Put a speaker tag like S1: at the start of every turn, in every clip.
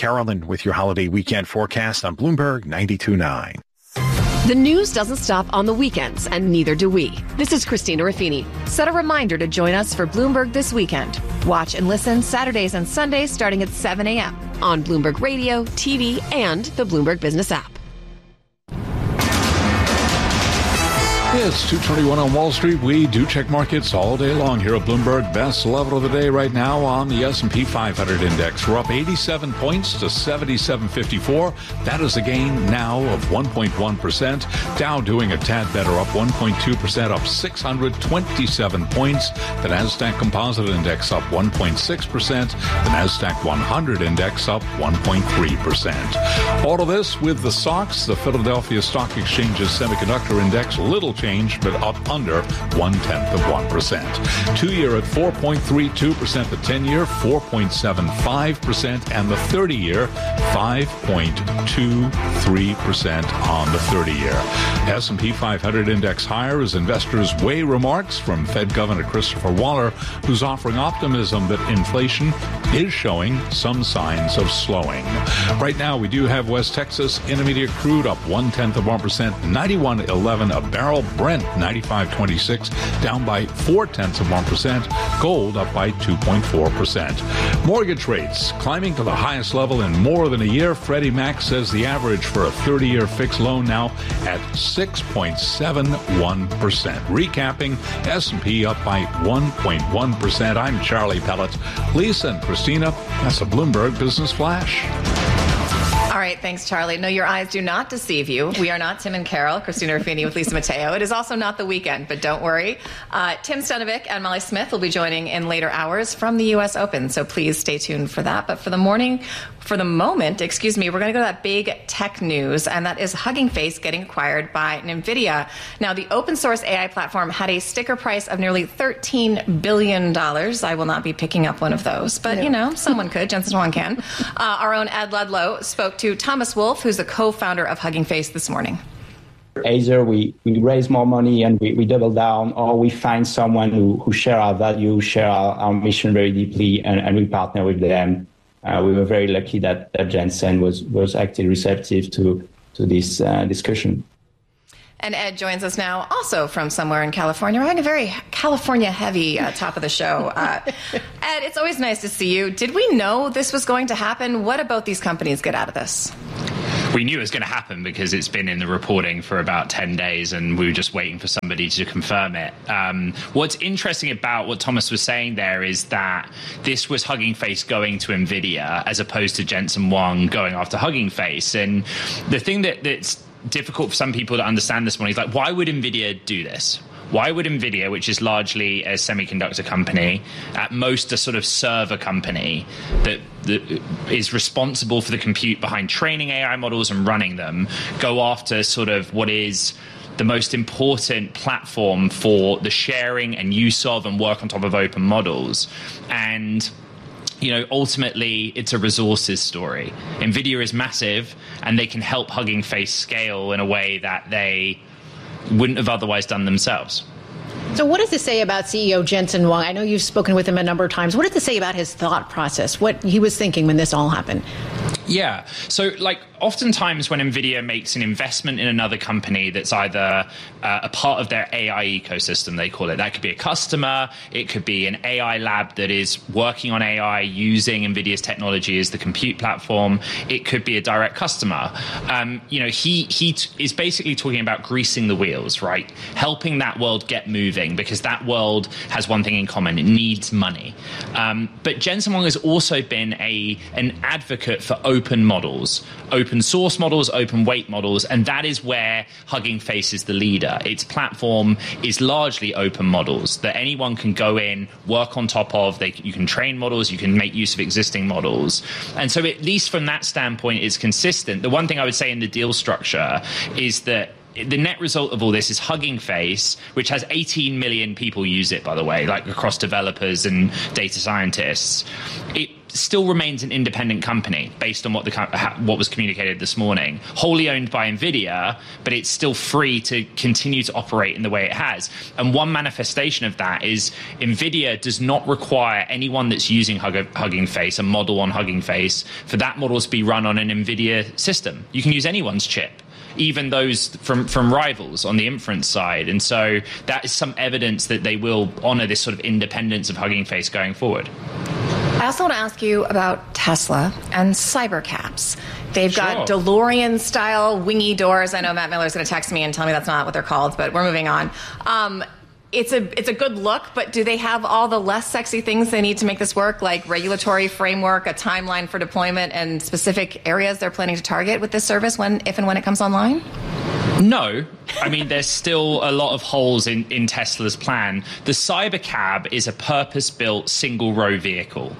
S1: Carolyn with your holiday weekend forecast on Bloomberg 92.9.
S2: The news doesn't stop on the weekends, and neither do we. This is Christina Raffini. Set a reminder to join us for Bloomberg This Weekend. Watch and listen Saturdays and Sundays starting at 7 a.m. on Bloomberg Radio, TV, and the Bloomberg Business app.
S3: It's 2:21 on Wall Street. We do check markets all day long here at Bloomberg. Best level of the day right now on the S&P 500 index. We're up 87 points to 77.54. That is a gain now of 1.1%. Dow doing a tad better, up 1.2%, up 627 points. The Nasdaq Composite Index up 1.6%. The Nasdaq 100 Index up 1.3%. All of this with the SOX, the Philadelphia Stock Exchange's Semiconductor Index, little change, but up under 0.1%. 2-year at 4.32%, the 10-year 4.75%, and the 30-year 5.23% on the 30-year. S&P 500 index higher as investors weigh remarks from Fed Governor Christopher Waller, who's offering optimism that inflation is showing some signs of slowing. Right now, we do have West Texas Intermediate crude up 0.1%, 91.11 a barrel. Brent 95.26, down by 0.4%. Gold up by 2.4%. Mortgage rates climbing to the highest level in more than a year. Freddie Mac says the average for a 30-year fixed loan now at 6.71%. Recapping, S&P up by 1.1%. I'm Charlie Pellet. Lisa and Christina, that's a Bloomberg Business Flash.
S4: All right, thanks, Charlie. No, your eyes do not deceive you. We are not Tim and Carol, Christina Raffini with Lisa Mateo. It is also not the weekend, but don't worry. Tim Stanovic and Molly Smith will be joining in later hours from the U.S. Open, so please stay tuned for that. But for the moment, we're going to go to that big tech news, and that is Hugging Face getting acquired by NVIDIA. Now, the open source AI platform had a sticker price of nearly $13 billion. I will not be picking up one of those, but, someone could. Jensen Huang can. Our own Ed Ludlow spoke to Thomas Wolf, who's the co-founder of Hugging Face, this morning.
S5: Either we raise more money and we double down, or we find someone who share our value, share our mission very deeply, and we partner with them. We were very lucky that Jensen was actually receptive to this discussion.
S4: And Ed joins us now also from somewhere in California. We're having a very California-heavy top of the show. Ed, it's always nice to see you. Did we know this was going to happen? What about these companies get out of this?
S6: We knew it was going to happen because it's been in the reporting for about 10 days and we were just waiting for somebody to confirm it. What's interesting about what Thomas was saying there is that this was Hugging Face going to NVIDIA as opposed to Jensen Huang going after Hugging Face. And the thing that's difficult for some people to understand this morning is like, why would NVIDIA do this? Why would NVIDIA, which is largely a semiconductor company, at most a sort of server company that is responsible for the compute behind training AI models and running them, go after sort of what is the most important platform for the sharing and use of and work on top of open models? And ultimately, it's a resources story. NVIDIA is massive, and they can help Hugging Face scale in a way that they wouldn't have otherwise done themselves.
S7: So what does this say about CEO Jensen Huang? I know you've spoken with him a number of times. What does this say about his thought process, what he was thinking when this all happened?
S6: Yeah. So, oftentimes when NVIDIA makes an investment in another company that's either a part of their AI ecosystem, they call it. That could be a customer. It could be an AI lab that is working on AI using NVIDIA's technology as the compute platform. It could be a direct customer. He is basically talking about greasing the wheels, right? Helping that world get moving, because that world has one thing in common. It needs money. But Jensen Huang has also been an advocate for open models, open source models, open weight models, and that is where Hugging Face is the leader. Its platform is largely open models that anyone can go in, work on top of. You can train models, you can make use of existing models. And so at least from that standpoint, it's consistent. The one thing I would say in the deal structure is that the net result of all this is Hugging Face, which has 18 million people use it, by the way, like across developers and data scientists. It still remains an independent company based on what was communicated this morning, wholly owned by NVIDIA, but it's still free to continue to operate in the way it has. And one manifestation of that is NVIDIA does not require anyone that's using Hugging Face, a model on Hugging Face, for that model to be run on an NVIDIA system. You can use anyone's chip, even those from rivals on the inference side. And so that is some evidence that they will honor this sort of independence of Hugging Face going forward.
S4: I also want to ask you about Tesla and Cybercabs. They've got DeLorean-style wingy doors. I know Matt Miller's going to text me and tell me that's not what they're called, but we're moving on. It's a good look, but do they have all the less sexy things they need to make this work, like regulatory framework, a timeline for deployment, and specific areas they're planning to target with this service if and when it comes online?
S6: No. I mean, there's still a lot of holes in Tesla's plan. The Cybercab is a purpose-built single-row vehicle.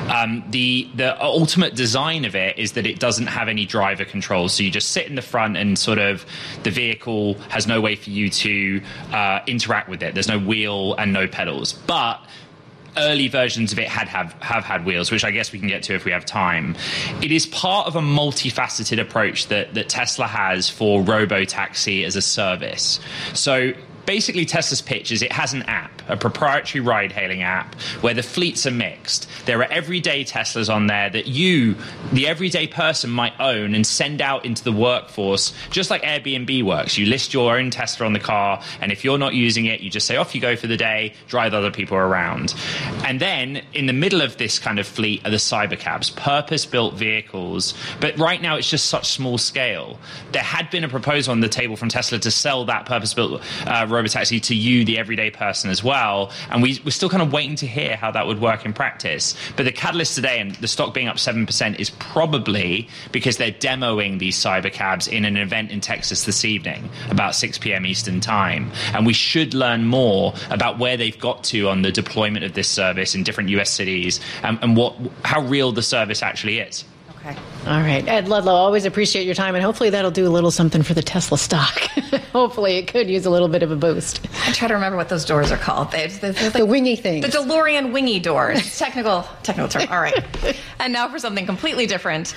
S6: The ultimate design of it is that it doesn't have any driver control. So you just sit in the front and sort of the vehicle has no way for you to interact with it. There's no wheel and no pedals. But early versions of it have had wheels, which I guess we can get to if we have time. It is part of a multifaceted approach that Tesla has for robotaxi as a service. So basically, Tesla's pitch is it has an app, a proprietary ride-hailing app, where the fleets are mixed. There are everyday Teslas on there that you, the everyday person, might own and send out into the workforce, just like Airbnb works. You list your own Tesla on the car, and if you're not using it, you just say, off you go for the day, drive other people around. And then, in the middle of this kind of fleet are the Cybercabs, purpose-built vehicles. But right now, it's just such small scale. There had been a proposal on the table from Tesla to sell that purpose-built robotaxi to you, the everyday person, as well. And we're still kind of waiting to hear how that would work in practice. But the catalyst today, and the stock being up 7%, is probably because they're demoing these Cybercabs in an event in Texas this evening, about 6 p.m. Eastern time. And we should learn more about where they've got to on the deployment of this service in different U.S. cities and how real the service actually is.
S7: Okay. All right. Ed Ludlow, always appreciate your time, and hopefully that'll do a little something for the Tesla stock. Hopefully it could use a little bit of a boost.
S4: I try to remember what those doors are called. They're like
S7: the wingy things.
S4: The DeLorean wingy doors. Technical term. All right. And now for something completely different.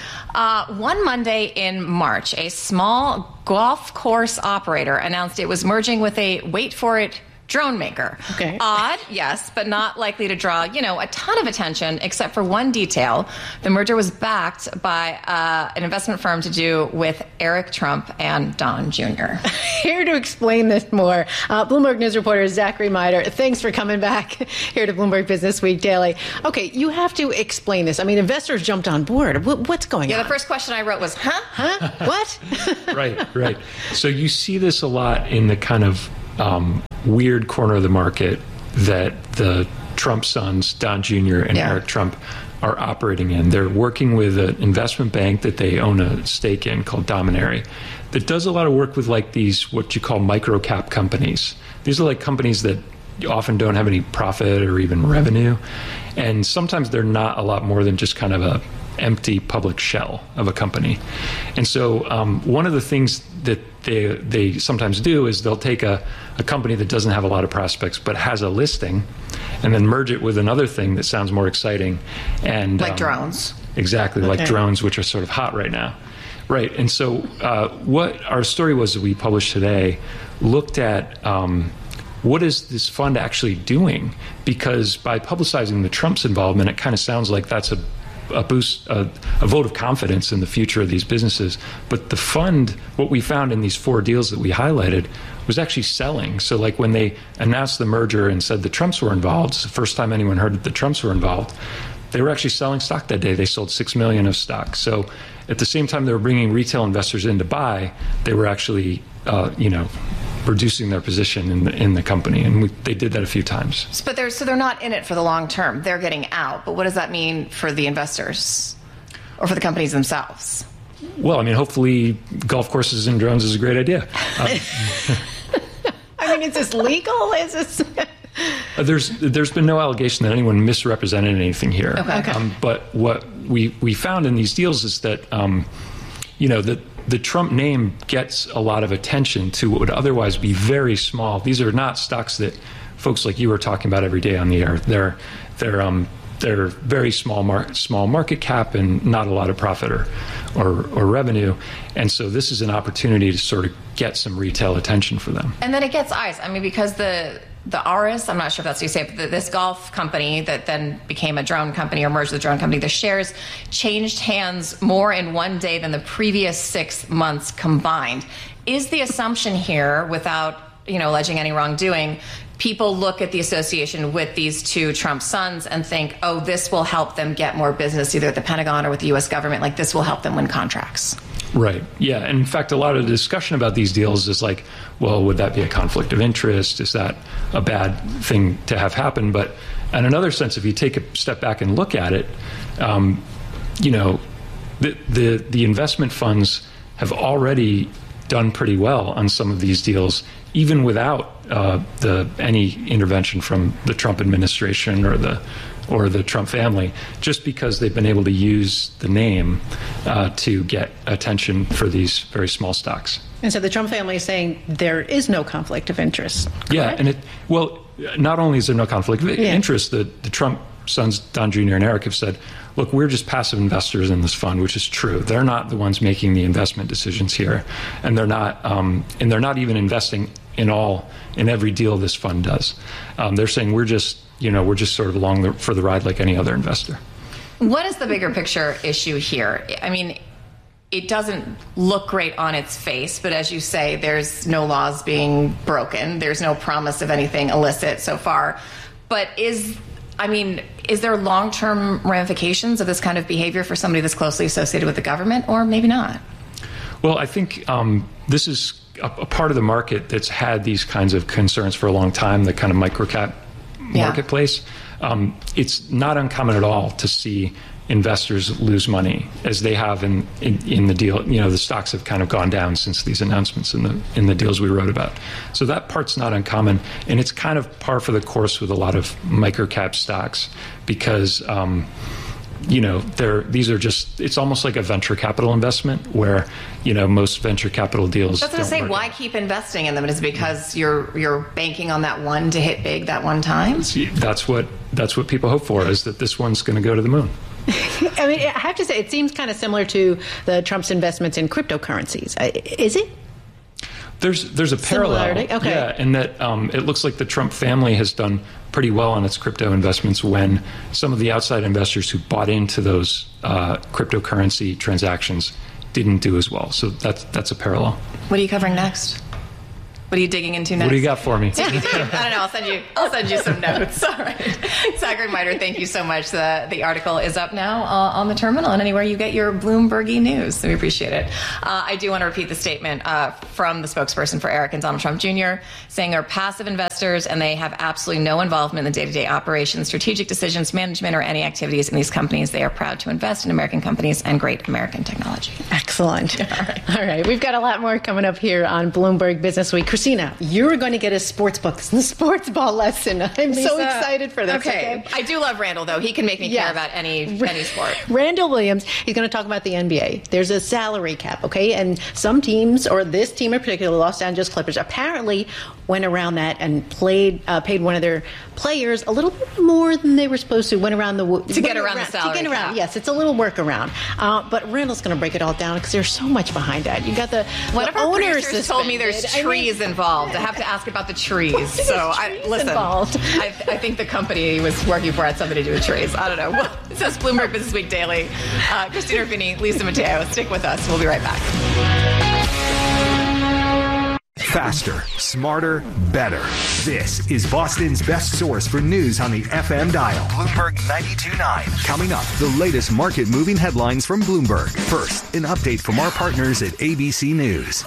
S4: One Monday in March, a small golf course operator announced it was merging with a, wait for it, drone maker.
S7: Okay.
S4: Odd, yes, but not likely to draw, a ton of attention, except for one detail. The merger was backed by an investment firm to do with Eric Trump and Don Jr.
S7: Here to explain this more, Bloomberg News reporter Zachary Miter. Thanks for coming back here to Bloomberg Business Week Daily. Okay, you have to explain this. I mean, investors jumped on board. What's going on?
S4: Yeah, the first question I wrote was, huh?
S7: What?
S8: Right. So you see this a lot in the kind of weird corner of the market that the Trump sons, Don Jr. and Eric Trump, are operating in. They're working with an investment bank that they own a stake in called Dominary that does a lot of work with like these, what you call micro-cap companies. These are like companies that often don't have any profit or even revenue. And sometimes they're not a lot more than just kind of a empty public shell of a company. And so one of the things that they sometimes do is they'll take a company that doesn't have a lot of prospects but has a listing and then merge it with another thing that sounds more exciting. And
S4: like drones.
S8: Exactly, like drones, which are sort of hot right now. Right. And so what our story was that we published today looked at what is this fund actually doing? Because by publicizing the Trump's involvement, it kind of sounds like that's a boost, a vote of confidence in the future of these businesses. But the fund, what we found in these 4 deals that we highlighted, was actually selling. So like when they announced the merger and said the Trumps were involved, it's the first time anyone heard that the Trumps were involved, they were actually selling stock that day. They sold 6 million of stock. So at the same time they were bringing retail investors in to buy, they were actually, reducing their position in the company, and they did that a few times.
S4: But they're not in it for the long term. They're getting out. But what does that mean for the investors or for the companies themselves?
S8: Well, I mean, hopefully golf courses and drones is a great idea.
S7: I mean, is this legal? Is this...
S8: There's been no allegation that anyone misrepresented anything here.
S7: Okay.
S8: But what we found in these deals is that, the Trump name gets a lot of attention to what would otherwise be very small. These are not stocks that folks like you are talking about every day on the air. They're very small market cap and not a lot of profit or revenue. And so this is an opportunity to sort of get some retail attention for them.
S4: And then it gets eyes. I mean, because the Aris, I'm not sure if that's what you say, but this golf company that then became a drone company or merged with a drone company, the shares changed hands more in one day than the previous 6 months combined. Is the assumption here, without alleging any wrongdoing, people look at the association with these two Trump sons and think, oh, this will help them get more business either at the Pentagon or with the U.S. government, like this will help them win contracts?
S8: Right. Yeah. And in fact, a lot of the discussion about these deals is like, well, would that be a conflict of interest? Is that a bad thing to have happen? But in another sense, if you take a step back and look at it, the investment funds have already done pretty well on some of these deals, even without any intervention from the Trump administration or the Trump family, just because they've been able to use the name to get attention for these very small stocks.
S7: And so the Trump family is saying there is no conflict of interest. Correct?
S8: Yeah, and not only is there no conflict of interest, the Trump sons, Don Jr. and Eric, have said, look, we're just passive investors in this fund, which is true. They're not the ones making the investment decisions here, and they're not even investing in every deal this fund does. They're saying we're just sort of along for the ride like any other investor.
S4: What is the bigger picture issue here? I mean, it doesn't look great on its face, but as you say, there's no laws being broken. There's no promise of anything illicit so far. But is there long-term ramifications of this kind of behavior for somebody that's closely associated with the government, or maybe not?
S8: Well, I think this is a part of the market that's had these kinds of concerns for a long time, the kind of microcap marketplace. It's not uncommon at all to see investors lose money, as they have in the deal. The stocks have kind of gone down since these announcements in the deals we wrote about. So that part's not uncommon, and it's kind of par for the course with a lot of microcap stocks because these are just, it's almost like a venture capital investment where, most venture capital deals.
S4: That's what I say. Why keep investing in them? Is it because you're banking on that one to hit big that one time?
S8: That's what people hope for, is that this one's going to go to the moon.
S7: I mean, I have to say, it seems kind of similar to the Trump's investments in cryptocurrencies. Is it?
S8: There's a parallel,
S7: okay.
S8: Yeah, in that it looks like the Trump family has done pretty well on its crypto investments when some of the outside investors who bought into those cryptocurrency transactions didn't do as well. So that's a parallel.
S4: What are you covering next? What are you digging into next?
S8: What do you got for me?
S4: I don't know. I'll send you some notes. All right. Zachary Miter, thank you so much. The article is up now on the terminal and anywhere you get your Bloomberg news. So we appreciate it. I do want to repeat the statement from the spokesperson for Eric and Donald Trump Jr., saying they're passive investors and they have absolutely no involvement in the day-to-day operations, strategic decisions, management, or any activities in these companies. They are proud to invest in American companies and great American technology.
S7: Excellent. All right. We've got a lot more coming up here on Bloomberg Business Week. Christina, you're going to get a sports ball lesson. I'm so excited for this.
S4: Okay. I do love Randall, though. He can make me care about any sport.
S7: Randall Williams, he's going to talk about the NBA. There's a salary cap, okay? And some teams, or this team in particular, Los Angeles Clippers, apparently went around that and paid one of their players a little bit more than they were supposed to.
S4: To get around the salary cap.
S7: Yes, it's a little workaround. But Randall's going to break it all down because there's so much behind that. You got the owners
S4: producers told me there's trees involved. I have to ask about the trees. I think the company he was working for had something to do with trees. I don't know. Well, this is Bloomberg Business Week Daily. Christina Ruffini, Lisa Mateo. Stick with us. We'll be right back.
S9: Faster, smarter, better. This is Boston's best source for news on the FM dial. Bloomberg 92.9. Coming up, the latest market-moving headlines from Bloomberg. First, an update from our partners at ABC News.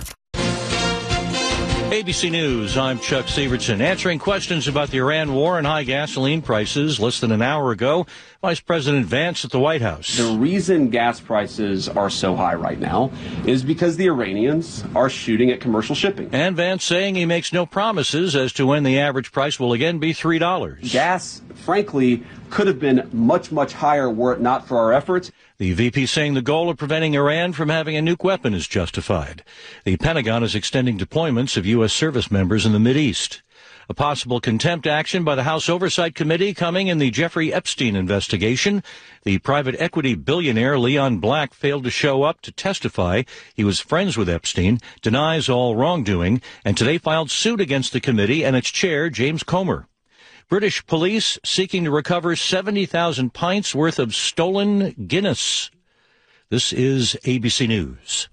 S10: ABC News, I'm Chuck Severson, answering questions about the Iran war and high gasoline prices. Less than an hour ago, Vice President Vance at the White House.
S11: The reason gas prices are so high right now is because the Iranians are shooting at commercial shipping.
S10: And Vance saying he makes no promises as to when the average price will again be $3.
S11: Gas, frankly, could have been much, much higher were it not for our efforts.
S10: The VP saying the goal of preventing Iran from having a nuke weapon is justified. The Pentagon is extending deployments of U.S. service members in the Mideast. A possible contempt action by the House Oversight Committee coming in the Jeffrey Epstein investigation. The private equity billionaire Leon Black failed to show up to testify. He was friends with Epstein, denies all wrongdoing, and today filed suit against the committee and its chair, James Comer. British police seeking to recover 70,000 pints worth of stolen Guinness. This is ABC News.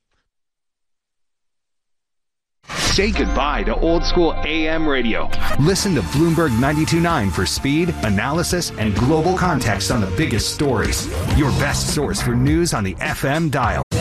S9: Say goodbye to old school AM radio. Listen to Bloomberg 92.9 for speed, analysis, and global context on the biggest stories. Your best source for news on the FM dial.